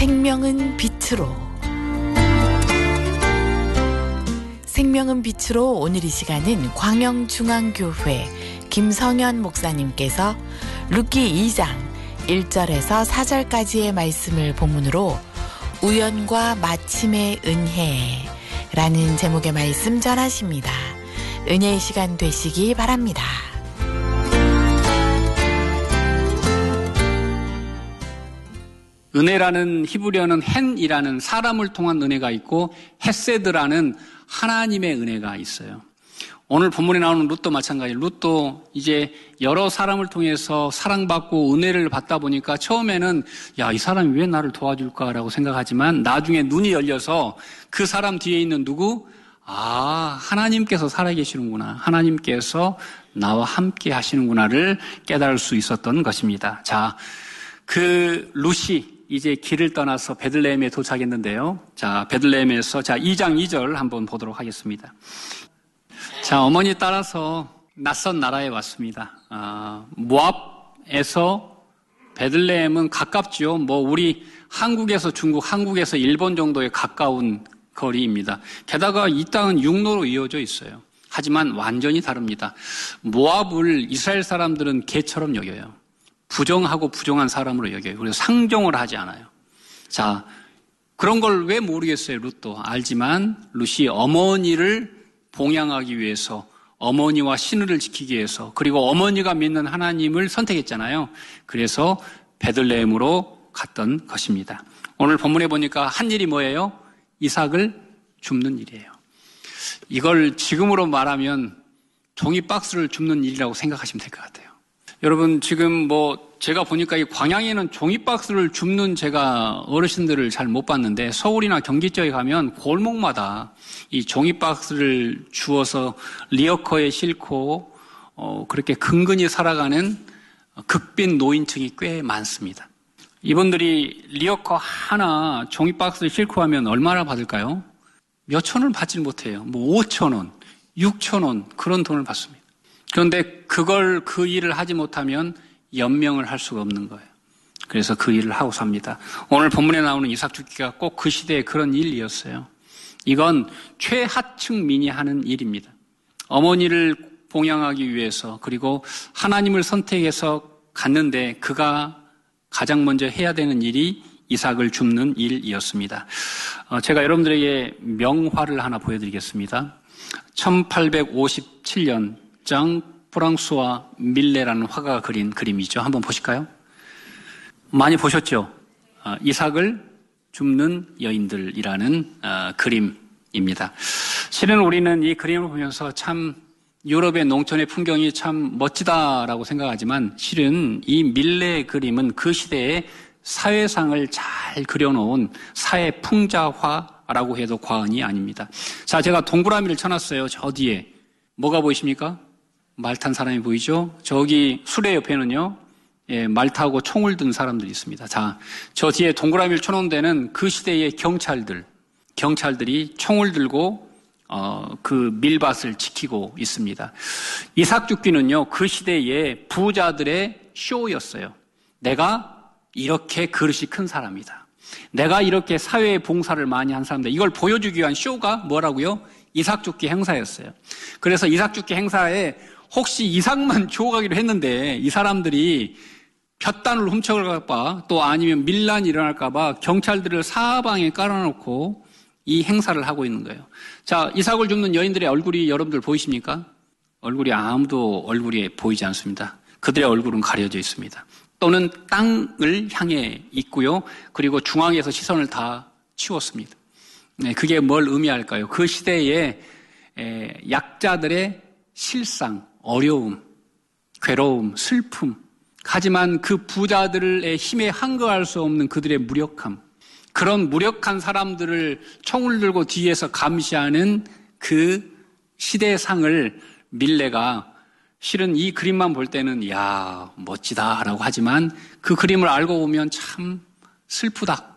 생명은 빛으로. 생명은 빛으로 오늘 이 시간은 광영중앙교회 김성현 목사님께서 룻기 2장 1절에서 4절까지의 말씀을 본문으로 우연과 마침의 은혜라는 제목의 말씀 전하십니다. 은혜의 시간 되시기 바랍니다. 은혜라는 히브리어는 헨이라는 사람을 통한 은혜가 있고 헤세드라는 하나님의 은혜가 있어요. 오늘 본문에 나오는 룻도 마찬가지예요. 룻도 이제 여러 사람을 통해서 사랑받고 은혜를 받다 보니까 처음에는 야, 이 사람이 왜 나를 도와줄까라고 생각하지만 나중에 눈이 열려서 그 사람 뒤에 있는 누구? 아, 하나님께서 살아계시는구나. 하나님께서 나와 함께 하시는구나를 깨달을 수 있었던 것입니다. 자, 그 룻이 이제 길을 떠나서 베들레헴에 도착했는데요. 자, 베들레헴에서 2장 2절 한번 보도록 하겠습니다. 자, 어머니 따라서 낯선 나라에 왔습니다. 모압에서 베들레헴은 가깝죠. 뭐 우리 한국에서 중국, 한국에서 일본 정도에 가까운 거리입니다. 게다가 이 땅은 육로로 이어져 있어요. 하지만 완전히 다릅니다. 모압을 이스라엘 사람들은 개처럼 여겨요. 부정하고 부정한 사람으로 여겨요. 그래서 상종을 하지 않아요. 자, 그런 걸 왜 모르겠어요, 룻도. 알지만 룻이 어머니를 봉양하기 위해서, 어머니와 신의를 지키기 위해서, 그리고 어머니가 믿는 하나님을 선택했잖아요. 그래서 베들레헴으로 갔던 것입니다. 오늘 본문에 보니까 한 일이 뭐예요? 이삭을 줍는 일이에요. 이걸 지금으로 말하면 종이 박스를 줍는 일이라고 생각하시면 될 것 같아요. 여러분, 지금 제가 보니까 이 광양에는 종이박스를 줍는 제가 어르신들을 잘 못 봤는데 서울이나 경기 쪽에 가면 골목마다 이 종이박스를 주어서 리어커에 싣고 그렇게 근근히 살아가는 극빈 노인층이 꽤 많습니다. 이분들이 리어커 하나 종이박스를 싣고 하면 얼마나 받을까요? 몇 천 원을 받지 못해요. 5천 원, 6천 원 그런 돈을 받습니다. 그런데 그 일을 하지 못하면 연명을 할 수가 없는 거예요. 그래서 그 일을 하고 삽니다. 오늘 본문에 나오는 이삭 줍기가 꼭 그 시대의 그런 일이었어요. 이건 최하층민이 하는 일입니다. 어머니를 봉양하기 위해서 그리고 하나님을 선택해서 갔는데 그가 가장 먼저 해야 되는 일이 이삭을 줍는 일이었습니다. 제가 여러분들에게 명화를 하나 보여드리겠습니다. 1857년 장 프랑수와 밀레라는 화가가 그린 그림이죠. 한번 보실까요? 많이 보셨죠? 이삭을 줍는 여인들이라는 그림입니다. 실은 우리는 이 그림을 보면서 참 유럽의 농촌의 풍경이 참 멋지다라고 생각하지만 실은 이 밀레의 그림은 그 시대의 사회상을 잘 그려놓은 사회 풍자화라고 해도 과언이 아닙니다. 자, 제가 동그라미를 쳐놨어요. 저 뒤에. 뭐가 보이십니까? 말 탄 사람이 보이죠? 저기 수레 옆에는요, 말 타고 총을 든 사람들이 있습니다. 자, 저 뒤에 동그라미를 쳐놓은 데는 그 시대의 경찰들이 총을 들고 그 밀밭을 지키고 있습니다. 이삭 줍기는요, 그 시대의 부자들의 쇼였어요. 내가 이렇게 그릇이 큰 사람이다. 내가 이렇게 사회에 봉사를 많이 한 사람이다. 이걸 보여주기 위한 쇼가 뭐라고요? 이삭 줍기 행사였어요. 그래서 이삭 줍기 행사에 혹시 이삭만 주워가기로 했는데 이 사람들이 볕단을 훔쳐갈까봐 또 아니면 밀란이 일어날까봐 경찰들을 사방에 깔아놓고 이 행사를 하고 있는 거예요. 자, 이삭을 줍는 여인들의 얼굴이 여러분들 보이십니까? 아무도 얼굴이 보이지 않습니다. 그들의 얼굴은 가려져 있습니다. 또는 땅을 향해 있고요. 그리고 중앙에서 시선을 다 치웠습니다. 네, 그게 뭘 의미할까요? 그 시대에 약자들의 실상, 어려움, 괴로움, 슬픔, 하지만 그 부자들의 힘에 항거할 수 없는 그들의 무력함, 그런 무력한 사람들을 총을 들고 뒤에서 감시하는 그 시대상을 밀레가 실은 이 그림만 볼 때는 야, 멋지다라고 하지만 그 그림을 알고 보면 참 슬프다.